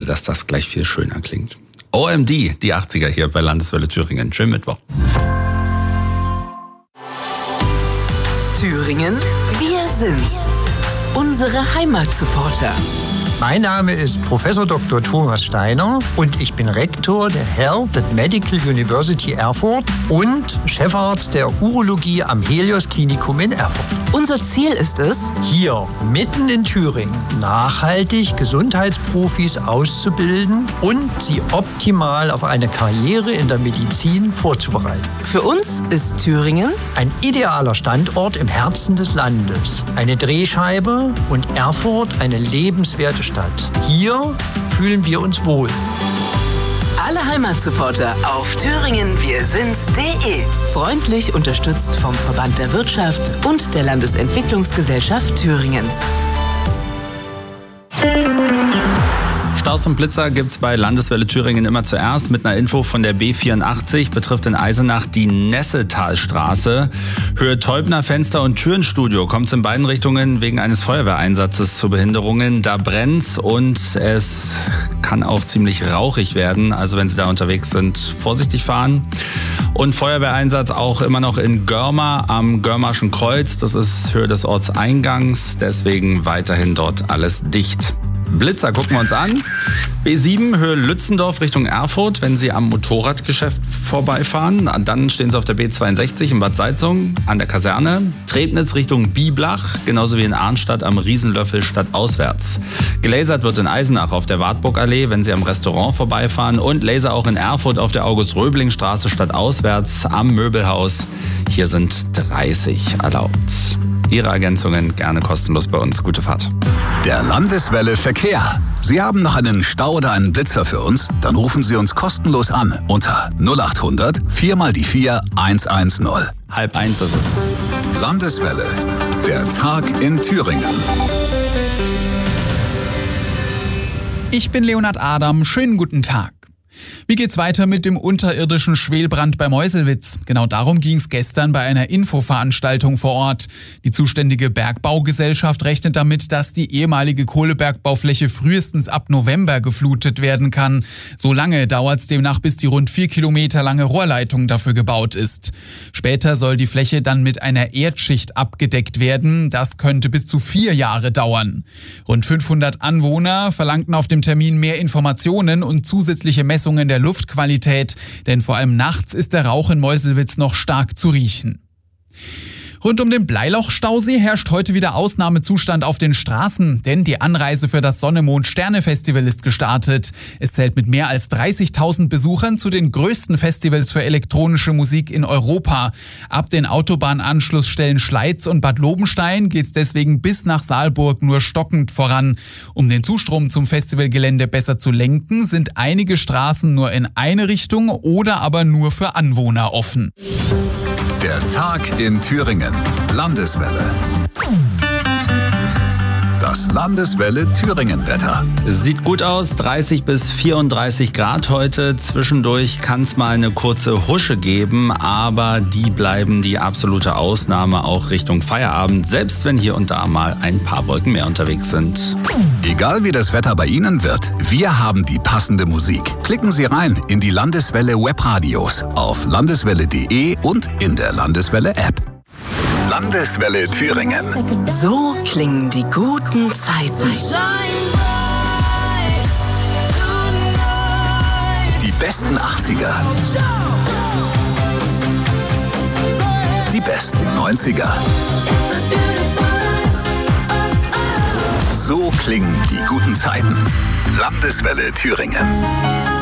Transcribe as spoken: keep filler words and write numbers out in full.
dass das gleich viel schöner klingt. O M D, die achtziger hier bei Landeswelle Thüringen. Schönen Mittwoch. Thüringen, wir sind's. Unsere Heimatsupporter. Mein Name ist Professor Doktor Thomas Steiner und ich bin Rektor der Health and Medical University Erfurt und Chefarzt der Urologie am Helios Klinikum in Erfurt. Unser Ziel ist es, hier mitten in Thüringen nachhaltig Gesundheitsprofis auszubilden und sie optimal auf eine Karriere in der Medizin vorzubereiten. Für uns ist Thüringen ein idealer Standort im Herzen des Landes, eine Drehscheibe und Erfurt eine lebenswerte Stadt. Hier fühlen wir uns wohl. Alle Heimatsupporter auf thüringen wir sind's punkt de. Freundlich unterstützt vom Verband der Wirtschaft und der Landesentwicklungsgesellschaft Thüringens. Staus und Blitzer gibt's bei Landeswelle Thüringen immer zuerst mit einer Info von der B vierundachtzig, betrifft in Eisenach die Nessetalstraße. Höhe Teubner Fenster- und Türenstudio kommt es in beiden Richtungen wegen eines Feuerwehreinsatzes zu Behinderungen. Da brennt's und es kann auch ziemlich rauchig werden. Also wenn Sie da unterwegs sind, vorsichtig fahren. Und Feuerwehreinsatz auch immer noch in Görma am Görmarschen Kreuz. Das ist Höhe des Ortseingangs, deswegen weiterhin dort alles dicht. Blitzer gucken wir uns an. B sieben, Höhe Lützendorf Richtung Erfurt, wenn Sie am Motorradgeschäft vorbeifahren. Dann stehen Sie auf der B zweiundsechzig in Bad Salzung an der Kaserne. Trebnitz Richtung Biblach, genauso wie in Arnstadt am Riesenlöffel stadtauswärts. Gelasert wird in Eisenach auf der Wartburgallee, wenn Sie am Restaurant vorbeifahren. Und Laser auch in Erfurt auf der August-Röbling-Straße stadtauswärts am Möbelhaus. Hier sind dreißig erlaubt. Ihre Ergänzungen gerne kostenlos bei uns. Gute Fahrt. Der Landeswelle Verkehr. Sie haben noch einen Stau oder einen Blitzer für uns? Dann rufen Sie uns kostenlos an unter null acht hundert vier mal die vier eins eins null. Halb eins ist es. Landeswelle. Der Tag in Thüringen. Ich bin Leonhard Adam. Schönen guten Tag. Wie geht's weiter mit dem unterirdischen Schwelbrand bei Meuselwitz? Genau darum ging's gestern bei einer Infoveranstaltung vor Ort. Die zuständige Bergbaugesellschaft rechnet damit, dass die ehemalige Kohlebergbaufläche frühestens ab November geflutet werden kann. So lange dauert's demnach, bis die rund vier Kilometer lange Rohrleitung dafür gebaut ist. Später soll die Fläche dann mit einer Erdschicht abgedeckt werden. Das könnte bis zu vier Jahre dauern. Rund fünfhundert Anwohner verlangten auf dem Termin mehr Informationen und zusätzliche Messungen der Luftqualität, denn vor allem nachts ist der Rauch in Meuselwitz noch stark zu riechen. Rund um den Bleiloch-Stausee herrscht heute wieder Ausnahmezustand auf den Straßen, denn die Anreise für das Sonne-Mond-Sterne-Festival ist gestartet. Es zählt mit mehr als dreißigtausend Besuchern zu den größten Festivals für elektronische Musik in Europa. Ab den Autobahnanschlussstellen Schleiz und Bad Lobenstein geht's deswegen bis nach Saalburg nur stockend voran. Um den Zustrom zum Festivalgelände besser zu lenken, sind einige Straßen nur in eine Richtung oder aber nur für Anwohner offen. Der Tag in Thüringen. Landeswelle. Das Landeswelle Thüringen-Wetter. Sieht gut aus, dreißig bis vierunddreißig Grad heute. Zwischendurch kann es mal eine kurze Husche geben, aber die bleiben die absolute Ausnahme auch Richtung Feierabend, selbst wenn hier und da mal ein paar Wolken mehr unterwegs sind. Egal wie das Wetter bei Ihnen wird, wir haben die passende Musik. Klicken Sie rein in die Landeswelle Webradios auf landeswelle punkt de und in der Landeswelle App. Landeswelle Thüringen. So klingen die guten Zeiten. Die besten achtziger. Die besten neunziger. So klingen die guten Zeiten. Landeswelle Thüringen.